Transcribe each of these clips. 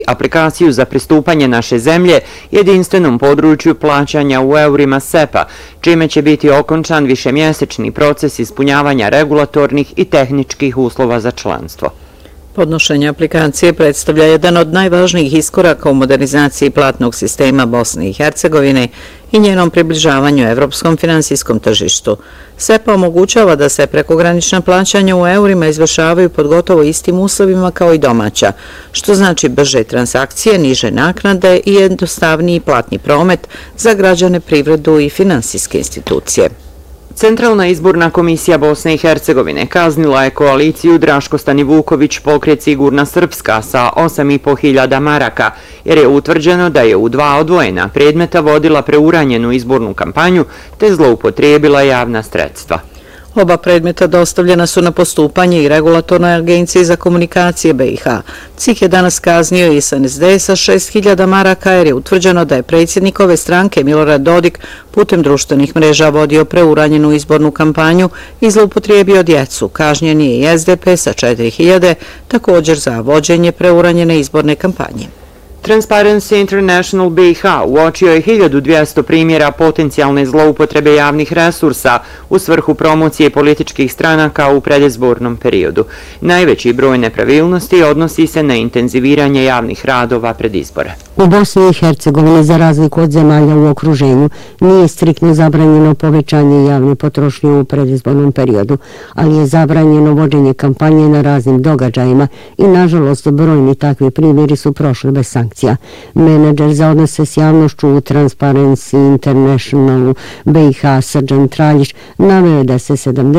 aplikaciju za pristupanje naše zemlje jedinstvenom području plaćanja u eurima SEPA, čime će biti okončan višemjesečni proces ispunjavanja regulatornih i tehničkih uslova za članstvo. Podnošenje aplikacije predstavlja jedan od najvažnijih iskoraka u modernizaciji platnog sistema Bosne i Hercegovine i njenom približavanju evropskom finansijskom tržištu. SEPA omogućava da se prekogranična plaćanja u eurima izvršavaju pod gotovo istim uslovima kao i domaća, što znači brže transakcije, niže naknade i jednostavniji platni promet za građane, privredu i finansijske institucije. Centralna izborna komisija Bosne i Hercegovine kaznila je koaliciju Draško Stanivuković pokret Sigurna Srpska sa 8.500 maraka, jer je utvrđeno da je u 2 odvojena predmeta vodila preuranjenu izbornu kampanju te zloupotrijebila javna sredstva. Oba predmeta dostavljena su na postupanje i Regulatornoj agenciji za komunikacije BiH. CIK je danas kaznio i SNSD sa 6.000 maraka jer je utvrđeno da je predsjednik ove stranke Milorad Dodik putem društvenih mreža vodio preuranjenu izbornu kampanju i zloupotrijebio djecu. Kažnjen je i SDP sa 4.000, također za vođenje preuranjene izborne kampanje. Transparency International BiH uočio je 1200 primjera potencijalne zloupotrebe javnih resursa u svrhu promocije političkih stranaka u predizbornom periodu. Najveći broj nepravilnosti odnosi se na intenziviranje javnih radova pred izbore. U Bosni i Hercegovini, za razliku od zemalja u okruženju, nije striktno zabranjeno povećanje javne potrošnje u predizbornom periodu, ali je zabranjeno vođenje kampanje na raznim događajima i, nažalost, brojni takvi primjeri su prošli bez sankcija. Menadžer za odnose s javnošću u Transparency International BiH Srđan Traljić naveo je da se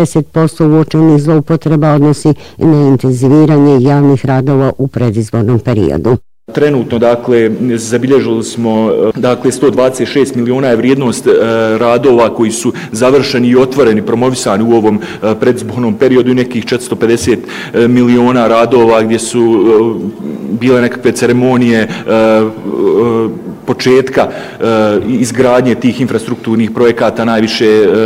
70% uočenih zloupotreba odnosi na intenziviranje javnih radova u predizbornom periodu. Trenutno, zabilježili smo 126 miliona je vrijednost radova koji su završeni i otvoreni, promovisani u ovom predizbornom periodu i nekih 450 miliona radova gdje su bile nekakve ceremonije početka izgradnje tih infrastrukturnih projekata. Najviše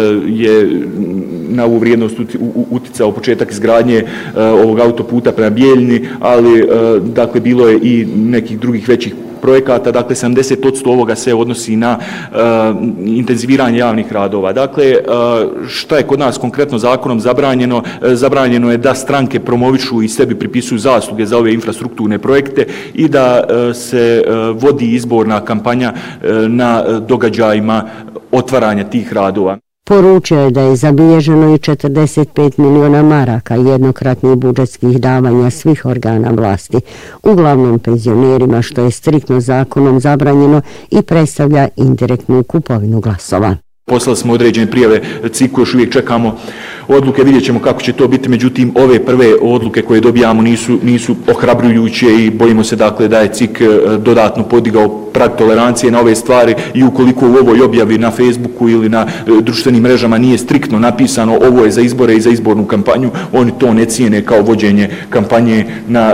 je na ovu vrijednost uticao početak izgradnje ovog autoputa prema Bijeljini, ali bilo je i nekih drugih većih projekata. 70% ovoga se odnosi na intenziviranje javnih radova. Šta je kod nas konkretno zakonom zabranjeno? Zabranjeno je da stranke promovišu i sebi pripisuju zasluge za ove infrastrukturne projekte i da se vodi izborna kampanja na događajima otvaranja tih radova. Poručio je da je zabilježeno i 45 miliona maraka jednokratnih budžetskih davanja svih organa vlasti, uglavnom penzionerima, što je striktno zakonom zabranjeno i predstavlja indirektnu kupovinu glasova. Poslali smo određene prijave CIK-u, još uvijek čekamo odluke, vidjet ćemo kako će to biti, međutim ove prve odluke koje dobijamo nisu ohrabrujuće i bojimo se da je CIK dodatno podigao prag tolerancije na ove stvari i ukoliko u ovoj objavi na Facebooku ili na društvenim mrežama nije striktno napisano ovo je za izbore i za izbornu kampanju, oni to ne cijene kao vođenje kampanje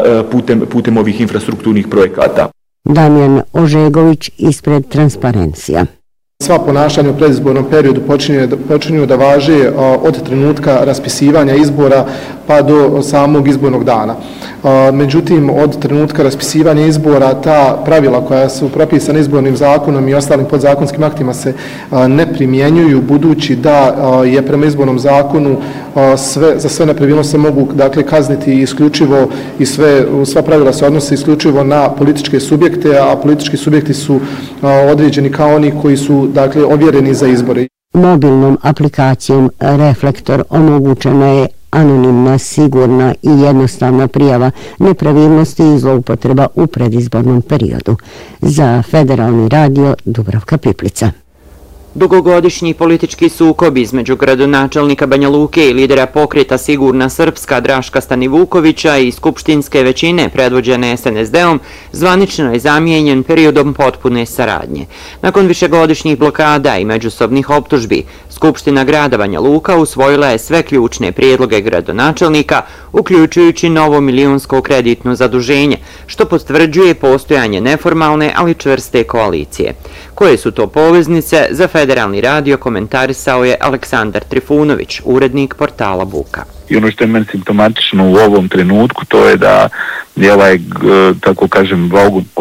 putem ovih infrastrukturnih projekata. Damjan Ožegović ispred Transparencija. Sva ponašanja u predizbornom periodu počinju da važe od trenutka raspisivanja izbora pa do samog izbornog dana. Međutim, od trenutka raspisivanja izbora ta pravila koja su propisana izbornim zakonom i ostalim podzakonskim aktima se ne primjenjuju, budući da je prema izbornom zakonu za sve nepravilnosti se mogu kazniti isključivo i sva pravila se odnose isključivo na političke subjekte, a politički subjekti su određeni kao oni koji su ovjereni za izbore. Mobilnom aplikacijom Reflektor omogućena je anonimna, sigurna i jednostavna prijava nepravilnosti i zloupotreba u predizbornom periodu. Za Federalni radio Dubravka Piplica. Dugogodišnji politički sukob između gradonačelnika Banja Luke i lidera pokreta Sigurna Srpska Draška Stanivukovića i skupštinske većine predvođene SNSD-om zvanično je zamijenjen periodom potpune saradnje. Nakon višegodišnjih blokada i međusobnih optužbi, Skupština grada Banja Luka usvojila je sve ključne prijedloge gradonačelnika, uključujući novo milionsko kreditno zaduženje, što potvrđuje postojanje neformalne, ali čvrste koalicije. Koje su to poveznice, za Federalni radio komentarisao je Aleksandar Trifunović, urednik portala Buka. I ono što je meni simptomatično u ovom trenutku, to je da je tako kažem,